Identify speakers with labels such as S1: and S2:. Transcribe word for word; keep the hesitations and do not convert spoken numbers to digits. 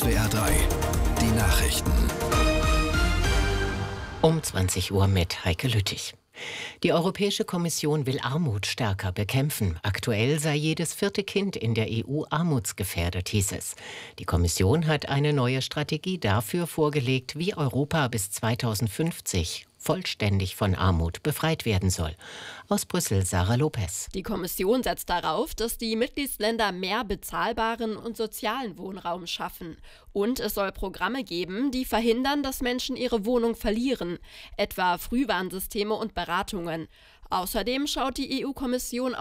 S1: S W R drei, die Nachrichten.
S2: Um zwanzig Uhr mit Heike Lüttich. Die Europäische Kommission will Armut stärker bekämpfen. Aktuell sei jedes vierte Kind in der E U armutsgefährdet, hieß es. Die Kommission hat eine neue Strategie dafür vorgelegt, wie Europa bis zweitausendfünfzig vollständig von Armut befreit werden soll. Aus Brüssel, Sarah Lopez.
S3: Die Kommission setzt darauf, dass die Mitgliedsländer mehr bezahlbaren und sozialen Wohnraum schaffen. Und es soll Programme geben, die verhindern, dass Menschen ihre Wohnung verlieren, etwa Frühwarnsysteme und Beratungen. Außerdem schaut die E U-Kommission